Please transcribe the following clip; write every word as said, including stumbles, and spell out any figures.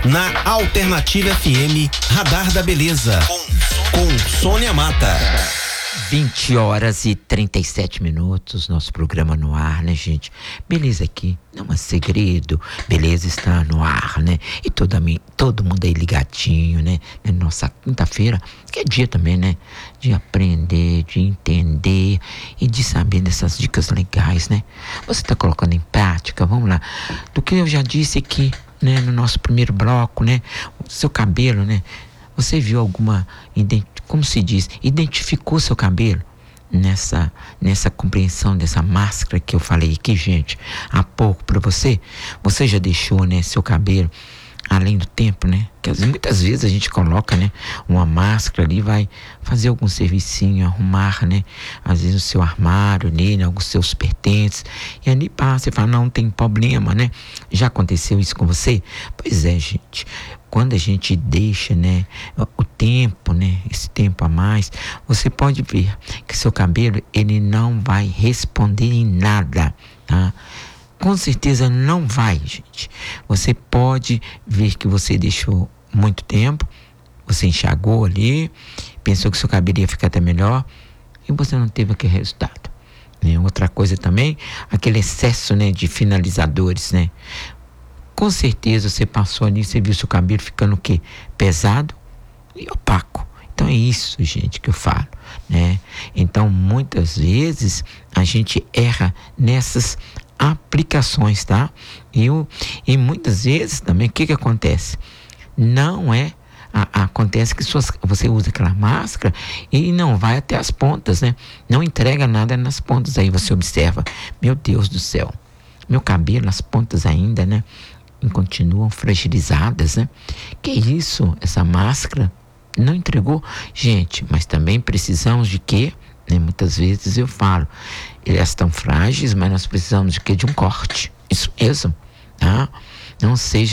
na Alternativa F M, Radar da Beleza, com, com Sônia Mata. vinte horas e trinta e sete minutos, nosso programa no ar, né, gente? Beleza aqui, não é segredo, beleza está no ar, né? E toda, todo mundo aí ligadinho, né? É nossa quinta-feira, que é dia também, né? De aprender, de entender e de saber dessas dicas legais, né? Você tá colocando em prática, vamos lá. Do que eu já disse aqui, né? No nosso primeiro bloco, né? O seu cabelo, né? Você viu alguma, como se diz, identificou seu cabelo nessa, nessa compreensão dessa máscara que eu falei aqui, gente, há pouco para você? Você já deixou, né, seu cabelo além do tempo, né? Que muitas vezes a gente coloca, né, uma máscara ali, vai fazer algum servicinho, arrumar, né, às vezes o seu armário, nele, alguns seus pertences, e ali passa e fala, não tem problema, né? Já aconteceu isso com você? Pois é, gente. Quando a gente deixa, né, o tempo, né, esse tempo a mais, você pode ver que seu cabelo, ele não vai responder em nada, tá? Com certeza não vai, gente. Você pode ver que você deixou muito tempo, você enxagou ali, pensou que seu cabelo ia ficar até melhor, e você não teve aquele resultado, né? Outra coisa também, aquele excesso, né, de finalizadores, né? Com certeza você passou ali, você viu seu cabelo ficando o quê? Pesado e opaco. Então é isso, gente, que eu falo, né? Então, muitas vezes, a gente erra nessas aplicações, tá? E, eu, e muitas vezes também, o que que acontece? Não é... A, acontece que suas, você usa aquela máscara e não vai até as pontas, né? Não entrega nada nas pontas. Aí você observa, meu Deus do céu, meu cabelo, as pontas ainda, né? Continuam fragilizadas, né? Que isso? Essa máscara não entregou? Gente, mas também precisamos de quê? Né? Muitas vezes eu falo, elas estão frágeis, mas nós precisamos de quê? De um corte. Isso mesmo, tá? Não seja